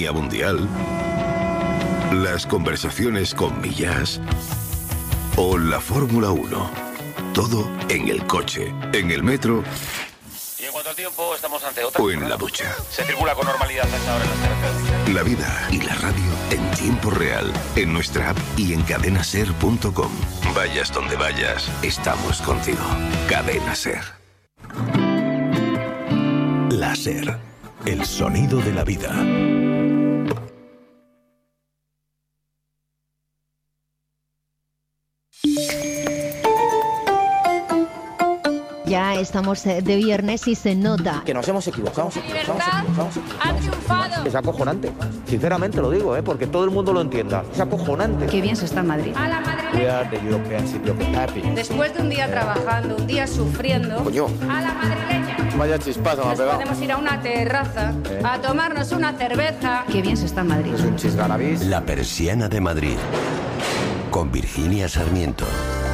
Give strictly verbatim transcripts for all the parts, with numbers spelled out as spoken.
economía mundial, las conversaciones con Millás o la Fórmula uno. Todo en el coche, en el metro. Y en cuanto al tiempo, estamos ante otra. O en la ducha. Se circula con normalidad a esta hora en las carreteras. La vida y la radio en tiempo real, en nuestra app y en cadena ser punto com. Vayas donde vayas, estamos contigo. Cadena Ser. La Ser, el sonido de la vida. Ya estamos de viernes y se nota que nos hemos equivocado, nos equivocado, nos equivocado, ha triunfado. Es acojonante, sinceramente lo digo, ¿eh? Porque todo el mundo lo entienda. Es acojonante. Qué bien se está en Madrid. A la madrileña. We are the European City of the Happy. Después de un día trabajando, un día sufriendo. Coño. A la madrileña. Vaya chispazo me ha pegado. Podemos ir a una terraza ¿Eh? a tomarnos una cerveza. Qué bien se está en Madrid. Es un chisgarabís. La Persiana de Madrid, con Virginia Sarmiento.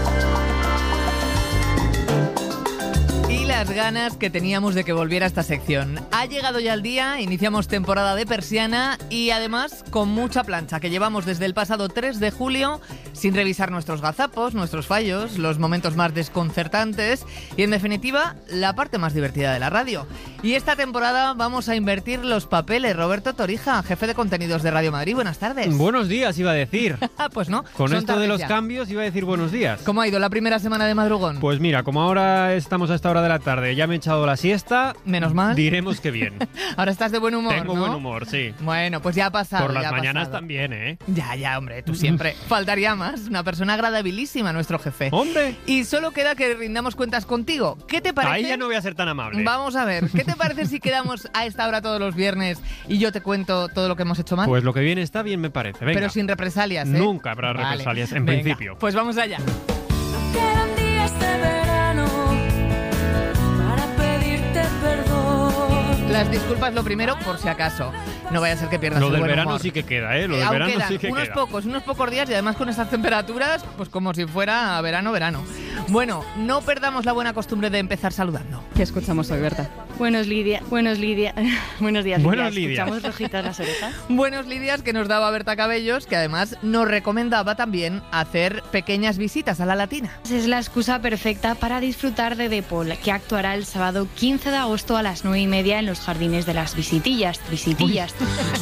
Las ganas que teníamos de que volviera esta sección. Ha llegado ya el día, iniciamos temporada de Persiana y además con mucha plancha que llevamos desde el pasado tres de julio sin revisar nuestros gazapos, nuestros fallos, los momentos más desconcertantes y en definitiva la parte más divertida de la radio. Y esta temporada vamos a invertir los papeles. Roberto Torija, jefe de contenidos de Radio Madrid, buenas tardes. Buenos días iba a decir. Pues no. Con esto de los ya. cambios iba a decir buenos días. ¿Cómo ha ido la primera semana de madrugón? Pues mira, como ahora estamos a esta hora de la tarde, ya me he echado la siesta. Menos mal. Diremos que bien. Ahora estás de buen humor, Tengo ¿no? buen humor, sí. Bueno, pues ya ha pasado. Por las ya ha mañanas pasado. también, ¿eh? Ya, ya, hombre, tú siempre. Faltaría más. Una persona agradabilísima, nuestro jefe. ¡Hombre! Y solo queda que rindamos cuentas contigo. ¿Qué te parece? Ahí ya no voy a ser tan amable. Vamos a ver, ¿qué te parece si quedamos a esta hora todos los viernes y yo te cuento todo lo que hemos hecho mal? Pues lo que viene está bien, me parece. Venga. Pero sin represalias, ¿eh? Nunca habrá Vale. represalias, en Venga, principio. Pues vamos allá. Quedan días de verano para pedirte perdón. Las disculpas lo primero, por si acaso. No vaya a ser que pierdas Lo el del buen verano humor. sí que queda, ¿eh? Lo Eh, del aún verano quedan sí que unos queda. pocos, unos pocos días y además con estas temperaturas, pues como si fuera verano, verano. Bueno, no perdamos la buena costumbre de empezar saludando. ¿Qué escuchamos hoy, Berta? Buenos Lidia, buenos Lidia, buenos días, Buenos Lidia. Lidia. ¿Escuchamos rojitas las orejas? Buenos Lidias que nos daba Berta Cabellos, que además nos recomendaba también hacer pequeñas visitas a la Latina. Es la excusa perfecta para disfrutar de Depol, que actuará el sábado quince de agosto a las nueve y media en los jardines de las Visitillas. Visitillas.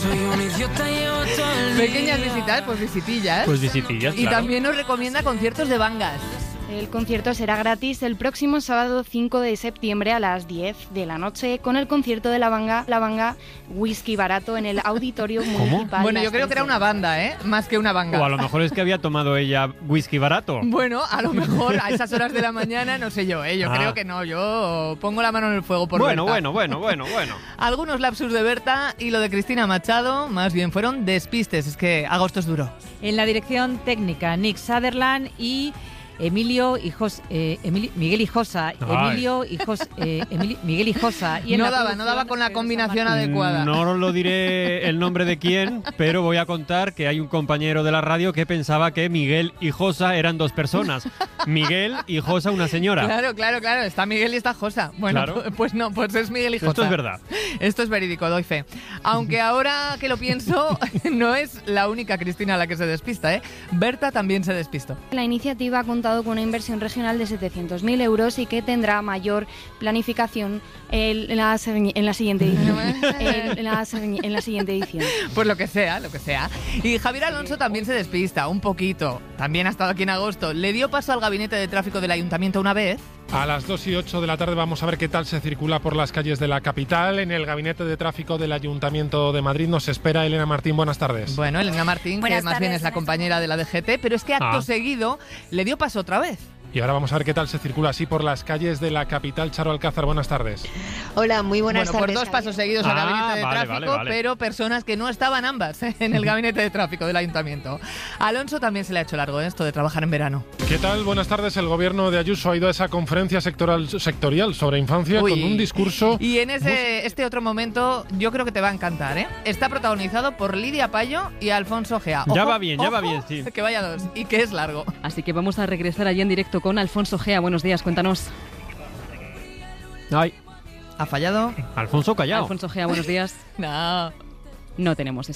Pequeñas visitas, pues visitillas. Pues visitillas, Y claro. también nos recomienda conciertos de bangas. El concierto será gratis el próximo sábado cinco de septiembre a las diez de la noche con el concierto de la banda, la banda Whisky Barato en el Auditorio Municipal. Bueno, yo Las creo que era una banda, ¿eh? Más que una banga. O a lo mejor es que había tomado ella whisky barato. Bueno, a lo mejor a esas horas de la mañana, no sé yo, ¿eh? Yo Ah. creo que no, yo pongo la mano en el fuego por Bueno, Berta. bueno, bueno, bueno, bueno. Algunos lapsus de Berta y lo de Cristina Machado, más bien fueron despistes, es que agosto es duro. En la dirección técnica, Nick Sutherland y Emilio Hijos, eh, Emili- Miguel Hijosa, Ay. Emilio Hijos, eh, Emili- Miguel Hijosa. Y en No la daba, no producción, daba con la Teresa combinación Martín. adecuada. No lo diré el nombre de quién, pero voy a contar que hay un compañero de la radio que pensaba que Miguel y Josa eran dos personas. Miguel y Josa una señora. Claro, claro, claro, está Miguel y está Josa. Bueno, Claro. pu- pues no, pues es Miguel y Josa. Esto es verdad. Esto es verídico, doy fe. Aunque ahora que lo pienso, no es la única Cristina la que se despista, ¿eh? Berta también se despistó. La iniciativa ha contado con una inversión regional de setecientos mil euros y que tendrá mayor planificación en la, se- en la siguiente edición. en, la, se- en la siguiente edición. Pues lo que sea, lo que sea. Y Javier Alonso también se despista, un poquito. También ha estado aquí en agosto. Le dio paso al gabinete de tráfico del ayuntamiento una vez. A las dos y ocho de la tarde vamos a ver qué tal se circula por las calles de la capital. En el gabinete de tráfico del Ayuntamiento de Madrid nos espera Elena Martín. Buenas tardes. Bueno, Elena Martín, Buenas que más bien tardes, es la buenas compañera de la D G T, pero es que acto Ah. seguido le dio paso otra vez. Y ahora vamos a ver qué tal se circula así por las calles de la capital. Charo Alcázar, buenas tardes. Hola, muy buenas Bueno, por tardes. dos Javier. pasos seguidos al Ah, gabinete de vale, tráfico, vale, vale. pero personas que no estaban ambas ¿eh? en el gabinete de tráfico del ayuntamiento. A Alonso también se le ha hecho largo ¿eh? esto de trabajar en verano. ¿Qué tal? Buenas tardes. El gobierno de Ayuso ha ido a esa conferencia sectoral, sectorial sobre infancia Uy. con un discurso... Y en ese este otro momento yo creo que te va a encantar, ¿eh? Está protagonizado por Lidia Payo y Alfonso Gea. Ya Ojo, va bien, ya va ojo, bien, sí. Que vaya dos y que es largo. Así que vamos a regresar allí en directo con Alfonso Gea. Buenos días, cuéntanos. Ay, ¿Ha fallado? Alfonso Callao. Alfonso Gea, buenos días. No. No tenemos